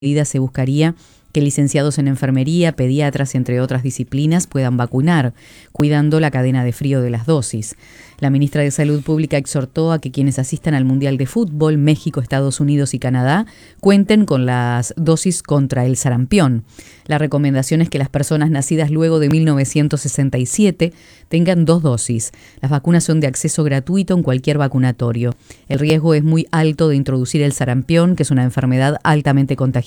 medida se buscaría que licenciados en enfermería, pediatras, entre otras disciplinas, puedan vacunar, cuidando la cadena de frío de las dosis. La ministra de Salud Pública exhortó a que quienes asistan al Mundial de Fútbol, México, Estados Unidos y Canadá, cuenten con las dosis contra el sarampión. La recomendación es que las personas nacidas luego de 1967 tengan 2 dosis. Las vacunas son de acceso gratuito en cualquier vacunatorio. El riesgo es muy alto de introducir el sarampión, que es una enfermedad altamente contagiosa